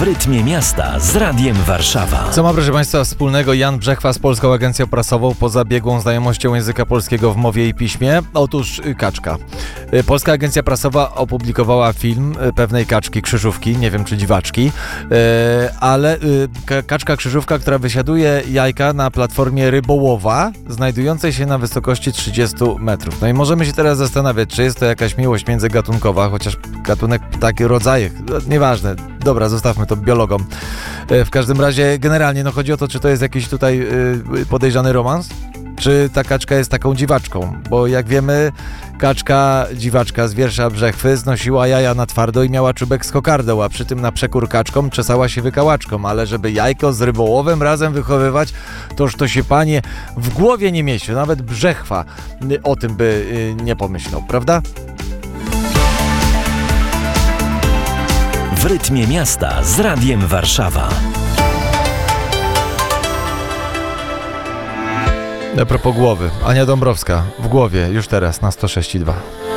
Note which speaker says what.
Speaker 1: rytmie miasta z Radiem Warszawa.
Speaker 2: Co ma, proszę Państwa, wspólnego Jan Brzechwa z Polską Agencją Prasową poza biegłą znajomością języka polskiego w mowie i piśmie? Otóż kaczka. Polska Agencja Prasowa opublikowała film pewnej kaczki krzyżówki, nie wiem czy dziwaczki, ale kaczka krzyżówka, która wysiaduje jajka na platformie rybołowa, znajdującej się na wysokości 30 metrów. No i możemy się teraz zastanawiać, czy jest to jakaś miłość międzygatunkowa, chociaż gatunek ptaki, rodzaje, nieważne. Dobra, zostawmy to biologom. W każdym razie generalnie chodzi o to, czy to jest jakiś tutaj podejrzany romans? Czy ta kaczka jest taką dziwaczką? Bo jak wiemy, kaczka dziwaczka z wiersza Brzechwy znosiła jaja na twardo i miała czubek z kokardą, a przy tym na przekór kaczkom czesała się wykałaczką. Ale żeby jajko z rybołowem razem wychowywać, toż to się, panie, w głowie nie mieści. Nawet Brzechwa o tym by nie pomyślał, prawda?
Speaker 1: W rytmie miasta z Radiem Warszawa.
Speaker 2: A propos głowy. Ania Dąbrowska w głowie już teraz na 106,2.